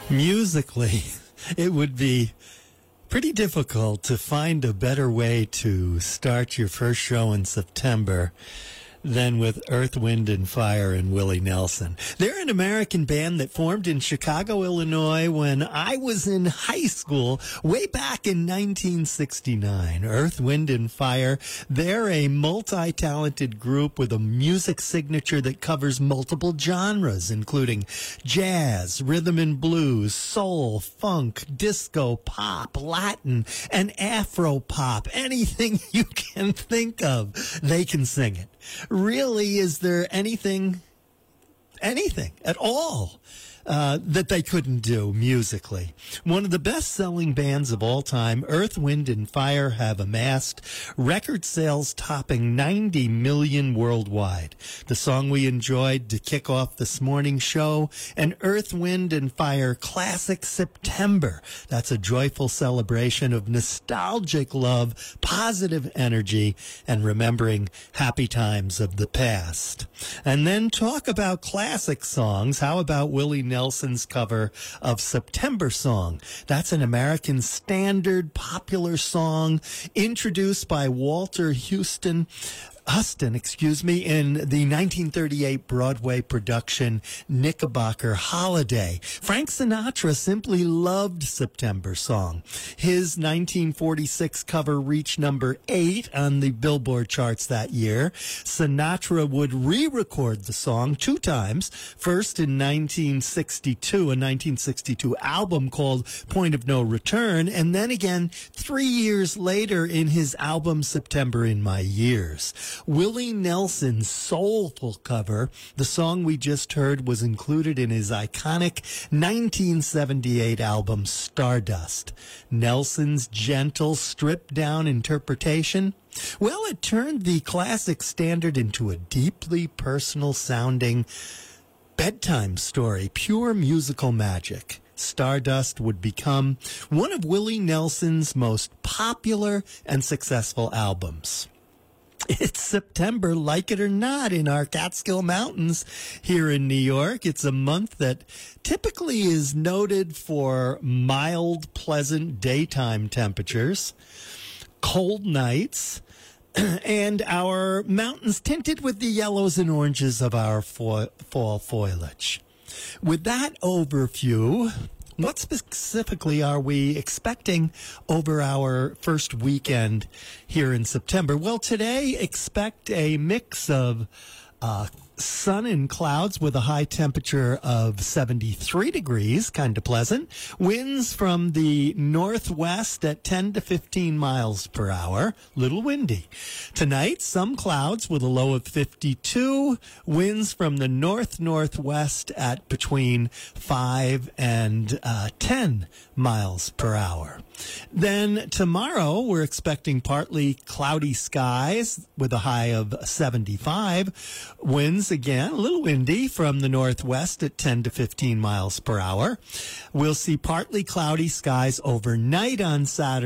Musically, it would be pretty difficult to find a better way to start your first show in September than with Earth, Wind, and Fire and Willie Nelson. They're an American band that formed in Chicago, Illinois when I was in high school way back in 1969. Earth, Wind, and Fire. They're a multi-talented group with a music signature that covers multiple genres, including jazz, rhythm and blues, soul, funk, disco, pop, Latin, and Afro pop. Anything you can think of, they can sing it. Really, is there anything at all that they couldn't do musically? One of the best-selling bands of all time, Earth, Wind, and Fire, have amassed record sales topping 90 million worldwide. The song we enjoyed to kick off this morning's show, an Earth, Wind, and Fire classic, September. That's a joyful celebration of nostalgic love, positive energy, and remembering happy times of the past. And then talk about classic songs. How about Willie Nelson's cover of September Song? That's an American standard popular song introduced by Walter Huston, in the 1938 Broadway production Knickerbocker Holiday. Frank Sinatra simply loved September Song. His 1946 cover reached number 8 on the Billboard charts that year. Sinatra would re-record the song 2 times, first in 1962, a 1962 album called Point of No Return, and then again 3 years later in his album September in My Years. Willie Nelson's soulful cover, the song we just heard, was included in his iconic 1978 album Stardust. Nelson's gentle, stripped-down interpretation, well, it turned the classic standard into a deeply personal-sounding bedtime story, pure musical magic. Stardust would become one of Willie Nelson's most popular and successful albums. It's September, like it or not, in our Catskill Mountains here in New York. It's a month that typically is noted for mild, pleasant daytime temperatures, cold nights, and our mountains tinted with the yellows and oranges of our fall foliage. With that overview, what specifically are we expecting over our first weekend here in September? Well, today, expect a mix of sun and clouds with a high temperature of 73 degrees, kind of pleasant. Winds from the northwest at 10 to 15 miles per hour, little windy. Tonight, some clouds with a low of 52. Winds from the north-northwest at between 5 and 10 miles per hour. Then tomorrow, we're expecting partly cloudy skies with a high of 75. Winds, again, a little windy from the northwest at 10 to 15 miles per hour. We'll see partly cloudy skies overnight on Saturday.